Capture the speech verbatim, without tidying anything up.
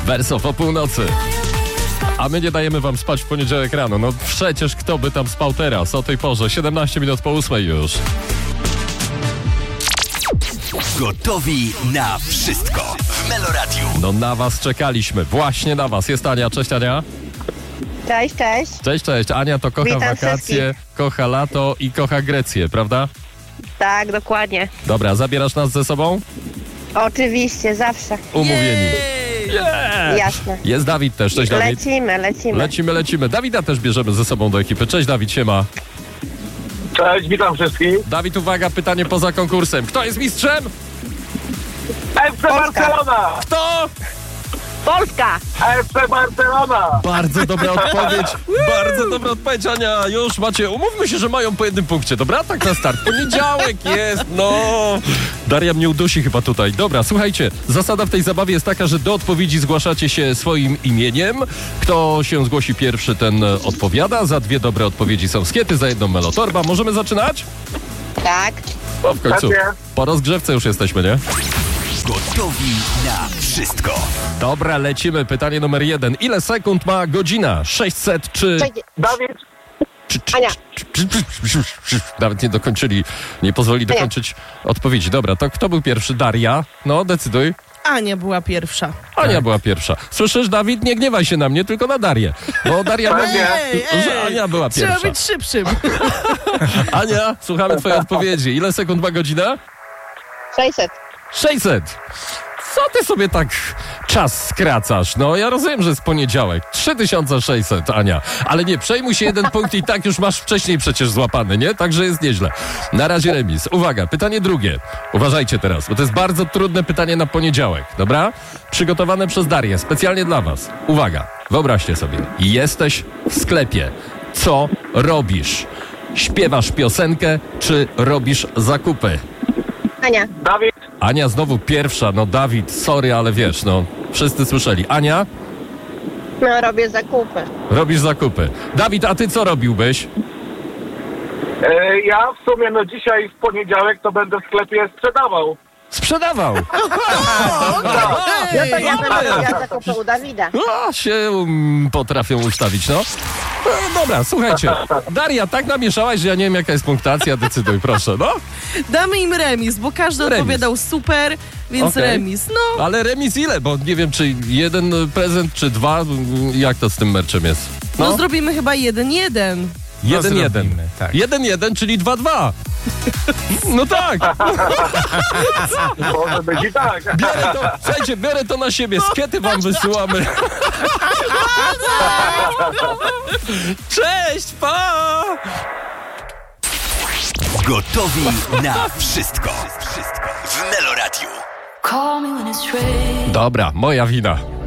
Wersow o północy. A my nie dajemy wam spać w poniedziałek rano. No przecież kto by tam spał teraz o tej porze? siedemnaście minut po ósmej już. Gotowi na wszystko w Meloradiu. No na was czekaliśmy. Właśnie na was. Jest Ania. Cześć Ania. Cześć, cześć. Cześć, cześć. Ania to kocha Witam wakacje, wszystkich. kocha lato i kocha Grecję, prawda? Tak, dokładnie. Dobra, zabierasz nas ze sobą? Oczywiście, zawsze. Umówieni. Yeah. Jasne. Jest Dawid też. Cześć Dawid. Lecimy, lecimy. Lecimy, lecimy. Dawida też bierzemy ze sobą do ekipy. Cześć Dawid, siema. Cześć, witam wszystkich. Dawid, uwaga, pytanie poza konkursem. Kto jest mistrzem? F C Barcelona! Kto? Polska! F C Barcelona! Bardzo dobra odpowiedź. Bardzo dobra odpowiedź, Ania. Już macie, umówmy się, że mają po jednym punkcie. Dobra, tak na start. Poniedziałek jest, no. Daria mnie udusi chyba tutaj. Dobra, słuchajcie, zasada w tej zabawie jest taka, że do odpowiedzi zgłaszacie się swoim imieniem. Kto się zgłosi pierwszy, ten odpowiada. Za dwie dobre odpowiedzi są skiety, za jedną melotorba. Możemy zaczynać? Tak. No w końcu. Pewnie. Po rozgrzewce już jesteśmy, nie? Gotowi na wszystko. Dobra, lecimy. Pytanie numer jeden. Ile sekund ma godzina? sześćset czy... Cześć. Dawid, czy, czy, Ania. czy, czy, czy, czy, Nawet nie dokończyli, nie pozwoli Ania. dokończyć odpowiedzi. Dobra, to kto był pierwszy? Daria? No, decyduj. Ania była pierwsza. Ania była pierwsza. Słyszysz, Dawid? Nie gniewaj się na mnie, tylko na Darię. Bo Daria mówi, Ej, ej, że Ania była Trzeba pierwsza. być szybszym. Ania, słuchamy twojej odpowiedzi. Ile sekund ma godzina? sześćset. sześćset. Co ty sobie tak czas skracasz? No, ja rozumiem, że jest poniedziałek. trzy tysiące sześćset, Ania. Ale nie, przejmuj się, jeden punkt i tak już masz wcześniej przecież złapany, nie? Także jest nieźle. Na razie remis. Uwaga, pytanie drugie. Uważajcie teraz, bo to jest bardzo trudne pytanie na poniedziałek, dobra? Przygotowane przez Darię, specjalnie dla was. Uwaga, wyobraźcie sobie. Jesteś w sklepie. Co robisz? Śpiewasz piosenkę, czy robisz zakupy? Ania. Dawid, Ania znowu pierwsza, no Dawid, sorry, ale wiesz, no wszyscy słyszeli. Ania, No, robię zakupy. robisz zakupy. Dawid, a ty co robiłbyś? e, ja w sumie no dzisiaj w poniedziałek to będę w sklepie sprzedawał. Sprzedawał. No to ja będę robiła zakupy u Dawida. A, się um, potrafią ustawić, no. No dobra, słuchajcie. Daria, tak namieszałaś, że ja nie wiem, jaka jest punktacja. Decyduj, proszę, no. Damy im remis, bo każdy Remis. odpowiadał super, więc Okej. remis. No, Ale remis ile? Bo nie wiem, czy jeden prezent, czy dwa. Jak to z tym merczem jest? no. zrobimy chyba jeden jeden. Jeden, jeden. zrobimy, tak. Jeden, jeden, czyli dwa, dwa. No tak. Może być i tak. Biorę to, słuchajcie, biorę to na siebie. Skiety wam wysyłamy. Cześć, pa! Gotowi na wszystko. Wszystko w Meloradiu. Dobra, moja wina.